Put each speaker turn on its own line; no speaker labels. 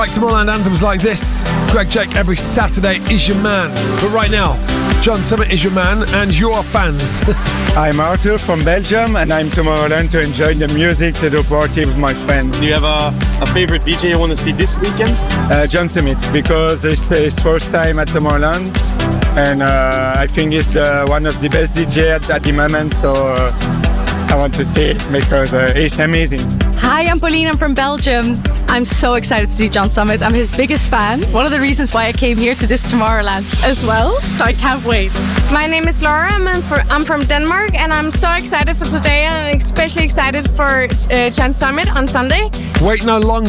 Like Tomorrowland anthems like this, Greg Jake every Saturday is your man. But right now, John Summit is your man and your fans.
I'm Arthur from Belgium and I'm Tomorrowland to enjoy the music, to do party with my friends.
Do you have a favorite DJ you want to see this weekend?
John Summit, because it's his first time at Tomorrowland and I think he's one of the best DJ at the moment, so I want to see it because it's amazing.
Hi, I'm Pauline, I'm from Belgium. I'm so excited to see John Summit. I'm his biggest fan. One of the reasons why I came here to this Tomorrowland as well, so I can't wait.
My name is Laura, I'm from Denmark and I'm so excited for today and especially excited for John Summit on Sunday.
Wait no longer.